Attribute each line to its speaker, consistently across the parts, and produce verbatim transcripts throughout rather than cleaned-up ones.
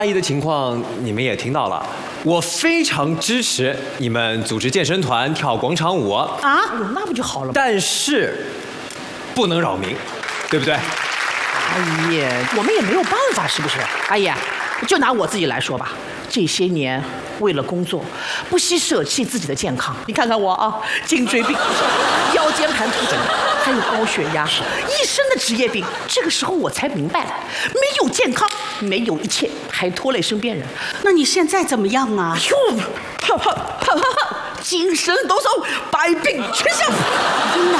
Speaker 1: 阿姨的情况你们也听到了，我非常支持你们组织健身团跳广场舞啊，
Speaker 2: 那不就好了吗？
Speaker 1: 但是不能扰民，对不对？
Speaker 2: 阿姨，我们也没有办法，是不是？阿姨，就拿我自己来说吧，这些年为了工作，不惜舍弃自己的健康。你看看我啊，颈椎病、腰间盘突出，还有高血压，一身的职业病。这个时候我才明白了，没有健康，没有一切，还拖累身边人。
Speaker 3: 那你现在怎么样啊？
Speaker 2: 哟，哈哈哈哈，精神抖擞，百病全消。
Speaker 3: 真的？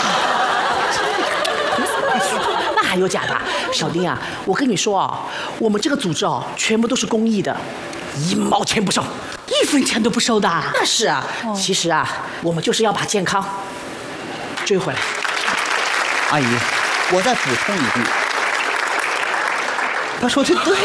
Speaker 2: 那还有假的？小丁啊，我跟你说啊，我们这个组织啊，全部都是公益的，一毛钱不收，
Speaker 3: 一分钱都不收的。
Speaker 2: 那是啊，哦、其实啊，我们就是要把健康追回来。
Speaker 4: 阿姨，我再补充一句，他说的对。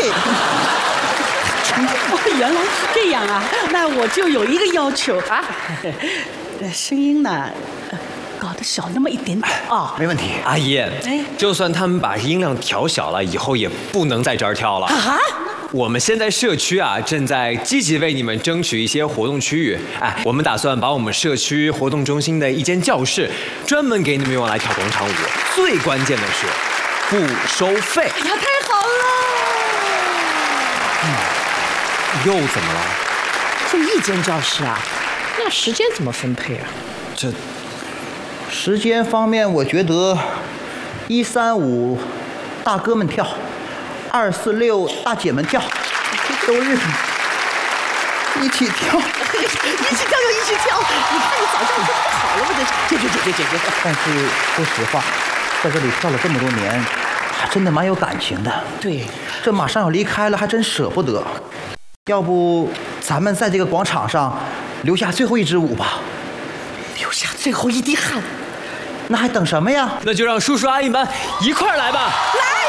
Speaker 3: 哦，原来是这样啊，那我就有一个要求啊，声音呢，搞得小那么一点点
Speaker 4: 啊，没问题。
Speaker 1: 阿姨，哎，就算他们把音量调小了，以后也不能在这儿跳了啊。我们现在社区啊，正在积极为你们争取一些活动区域。哎，我们打算把我们社区活动中心的一间教室，专门给你们用来跳广场舞。最关键的是，不收费。
Speaker 3: 哎呀，太好了！
Speaker 1: 嗯，又怎么了？
Speaker 2: 就一间教室啊，那时间怎么分配啊？
Speaker 1: 这
Speaker 4: 时间方面，我觉得一三五大哥们跳。二四六大姐们跳，周日一起跳，
Speaker 2: 一起跳就一起跳。你看你早上就不好了吗？这解决解决解决。
Speaker 4: 但是说实话，在这里跳了这么多年，还真的蛮有感情的。
Speaker 2: 对，
Speaker 4: 这马上要离开了，还真舍不得。要不咱们在这个广场上留下最后一支舞吧？
Speaker 2: 留下最后一滴汗。
Speaker 4: 那还等什么呀？
Speaker 1: 那就让叔叔阿姨们一块儿来吧。
Speaker 2: 来。